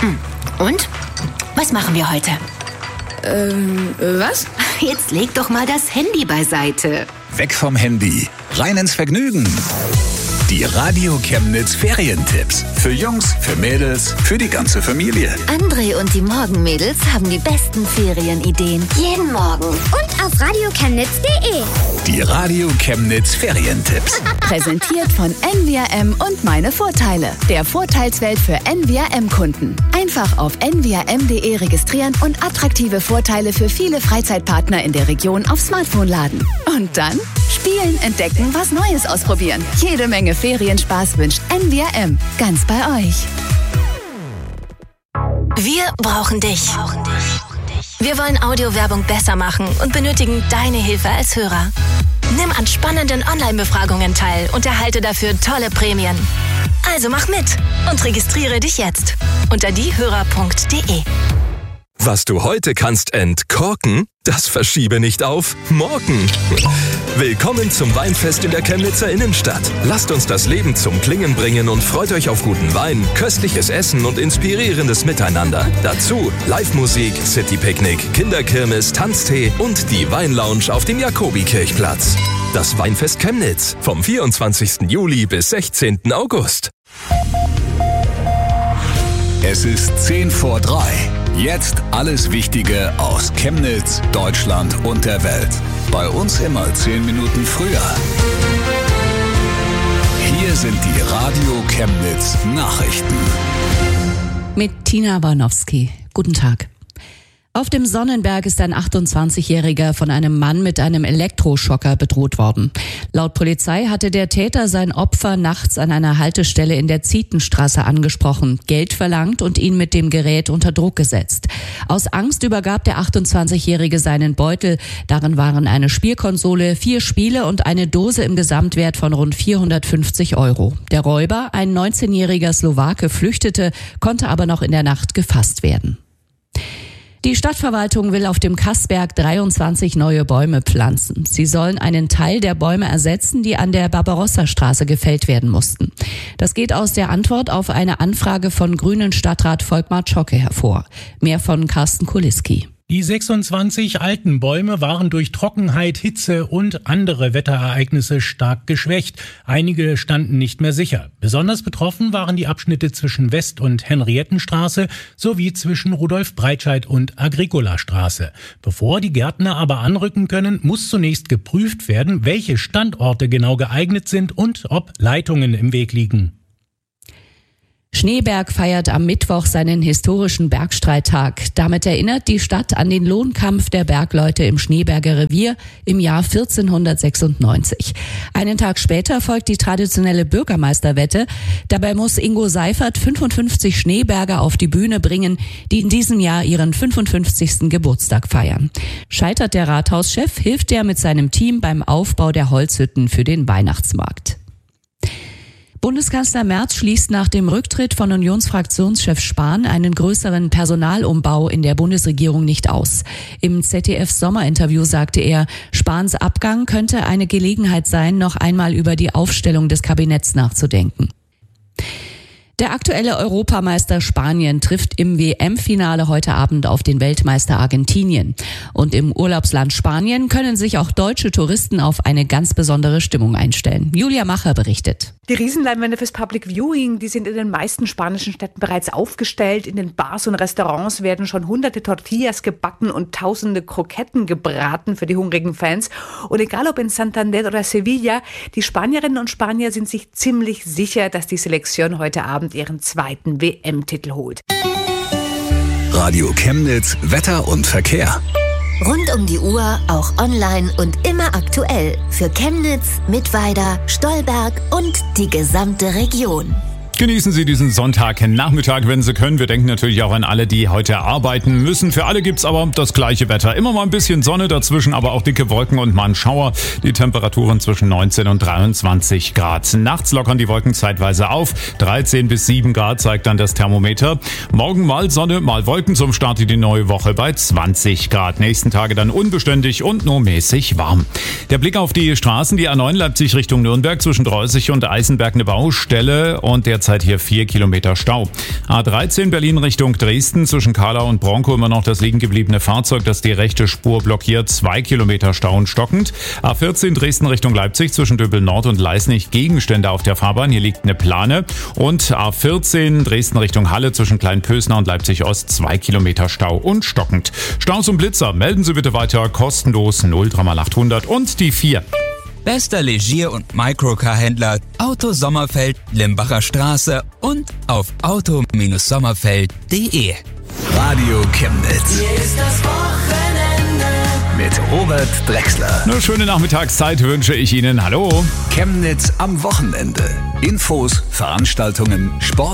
Und? Was machen wir heute? Was? Jetzt leg doch mal das Handy beiseite. Weg vom Handy, rein ins Vergnügen. Die Radio Chemnitz Ferientipps. Für Jungs, für Mädels, für die ganze Familie. André und die Morgenmädels haben die besten Ferienideen. Jeden Morgen. Und auf radiochemnitz.de. Die Radio Chemnitz Ferientipps. Präsentiert von NVRM und meine Vorteile. Der Vorteilswelt für NVRM-Kunden. Einfach auf nvrm.de registrieren und attraktive Vorteile für viele Freizeitpartner in der Region aufs Smartphone laden. Und dann spielen, entdecken, was Neues ausprobieren. Jede Menge Ferienspaß wünscht NVRM. Ganz bei euch. Wir brauchen dich. Wir wollen Audiowerbung besser machen und benötigen deine Hilfe als Hörer. Nimm an spannenden Online-Befragungen teil und erhalte dafür tolle Prämien. Also mach mit und registriere dich jetzt unter diehörer.de. Was du heute kannst entkorken, das verschiebe nicht auf morgen. Willkommen zum Weinfest in der Chemnitzer Innenstadt. Lasst uns das Leben zum Klingen bringen und freut euch auf guten Wein, köstliches Essen und inspirierendes Miteinander. Dazu Live-Musik, City-Picknick, Kinderkirmes, Tanztee und die Weinlounge auf dem Jakobikirchplatz. Das Weinfest Chemnitz vom 24. Juli bis 16. August. Es ist 2:10. Jetzt alles Wichtige aus Chemnitz, Deutschland und der Welt. Bei uns immer 10 Minuten früher. Hier sind die Radio Chemnitz Nachrichten. Mit Tina Barnowski. Guten Tag. Auf dem Sonnenberg ist ein 28-Jähriger von einem Mann mit einem Elektroschocker bedroht worden. Laut Polizei hatte der Täter sein Opfer nachts an einer Haltestelle in der Zietenstraße angesprochen, Geld verlangt und ihn mit dem Gerät unter Druck gesetzt. Aus Angst übergab der 28-Jährige seinen Beutel. Darin waren eine Spielkonsole, 4 Spiele und eine Dose im Gesamtwert von rund 450 €. Der Räuber, ein 19-jähriger Slowake, flüchtete, konnte aber noch in der Nacht gefasst werden. Die Stadtverwaltung will auf dem Kassberg 23 neue Bäume pflanzen. Sie sollen einen Teil der Bäume ersetzen, die an der Barbarossa-Straße gefällt werden mussten. Das geht aus der Antwort auf eine Anfrage von Grünen Stadtrat Volkmar Zschocke hervor. Mehr von Carsten Kuliski. Die 26 alten Bäume waren durch Trockenheit, Hitze und andere Wetterereignisse stark geschwächt. Einige standen nicht mehr sicher. Besonders betroffen waren die Abschnitte zwischen West- und Henriettenstraße sowie zwischen Rudolf-Breitscheid und Agricolastraße. Bevor die Gärtner aber anrücken können, muss zunächst geprüft werden, welche Standorte genau geeignet sind und ob Leitungen im Weg liegen. Schneeberg feiert am Mittwoch seinen historischen Bergstreittag. Damit erinnert die Stadt an den Lohnkampf der Bergleute im Schneeberger Revier im Jahr 1496. Einen Tag später folgt die traditionelle Bürgermeisterwette. Dabei muss Ingo Seifert 55 Schneeberger auf die Bühne bringen, die in diesem Jahr ihren 55. Geburtstag feiern. Scheitert der Rathauschef, hilft er mit seinem Team beim Aufbau der Holzhütten für den Weihnachtsmarkt. Bundeskanzler Merz schließt nach dem Rücktritt von Unionsfraktionschef Spahn einen größeren Personalumbau in der Bundesregierung nicht aus. Im ZDF-Sommerinterview sagte er, Spahns Abgang könnte eine Gelegenheit sein, noch einmal über die Aufstellung des Kabinetts nachzudenken. Der aktuelle Europameister Spanien trifft im WM-Finale heute Abend auf den Weltmeister Argentinien. Und im Urlaubsland Spanien können sich auch deutsche Touristen auf eine ganz besondere Stimmung einstellen. Julia Macher berichtet. Die Riesenleinwände fürs Public Viewing, die sind in den meisten spanischen Städten bereits aufgestellt. In den Bars und Restaurants werden schon hunderte Tortillas gebacken und tausende Kroketten gebraten für die hungrigen Fans. Und egal ob in Santander oder Sevilla, die Spanierinnen und Spanier sind sich ziemlich sicher, dass die Selektion heute Abend ihren 2. WM-Titel holt. Radio Chemnitz, Wetter und Verkehr. Rund um die Uhr, auch online und immer aktuell. Für Chemnitz, Mittweida, Stolberg und die gesamte Region. Genießen Sie diesen Sonntagnachmittag, wenn Sie können. Wir denken natürlich auch an alle, die heute arbeiten müssen. Für alle gibt's aber das gleiche Wetter. Immer mal ein bisschen Sonne dazwischen, aber auch dicke Wolken und mal ein Schauer. Die Temperaturen zwischen 19 und 23 Grad. Nachts lockern die Wolken zeitweise auf. 13 bis 7 Grad zeigt dann das Thermometer. Morgen mal Sonne, mal Wolken zum Start in die neue Woche bei 20 Grad. Nächsten Tage dann unbeständig und nur mäßig warm. Der Blick auf die Straßen, die A9 Leipzig Richtung Nürnberg zwischen Dreußig und Eisenberg eine Baustelle und der derzeit hier 4 Kilometer Stau. A13 Berlin Richtung Dresden, zwischen Kahlau und Bronkow immer noch das liegen gebliebene Fahrzeug, das die rechte Spur blockiert, 2 Kilometer Stau und stockend. A14 Dresden Richtung Leipzig, zwischen Döbel Nord und Leisnig Gegenstände auf der Fahrbahn, hier liegt eine Plane. Und A14 Dresden Richtung Halle, zwischen Kleinpösner und Leipzig Ost, 2 Kilometer Stau und stockend. Staus und Blitzer, melden Sie bitte weiter, kostenlos 03800 und die 4. Bester Legier- und Microcar-Händler Auto Sommerfeld, Limbacher Straße und auf auto-sommerfeld.de. Radio Chemnitz. Hier ist das Wochenende. Mit Robert Drechsler. Eine schöne Nachmittagszeit wünsche ich Ihnen. Hallo. Chemnitz am Wochenende. Infos, Veranstaltungen, Sport